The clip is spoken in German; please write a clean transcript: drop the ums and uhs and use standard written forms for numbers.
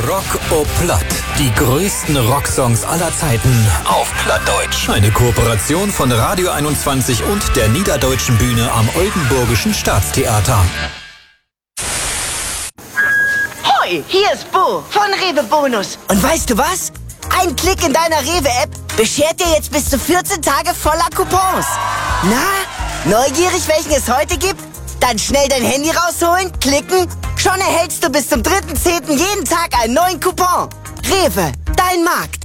Rock o Platt. Die größten Rocksongs aller Zeiten auf Plattdeutsch. Eine Kooperation von Radio 21 und der Niederdeutschen Bühne am Oldenburgischen Staatstheater. Hoi, hier ist Bo von Rewe Bonus. Und weißt du was? Ein Klick in deiner Rewe-App beschert dir jetzt bis zu 14 Tage voller Coupons. Na, neugierig, welchen es heute gibt? Dann schnell dein Handy rausholen, klicken. Schon erhältst du bis zum 3.10. jeden Tag einen neuen Coupon. Rewe, dein Markt.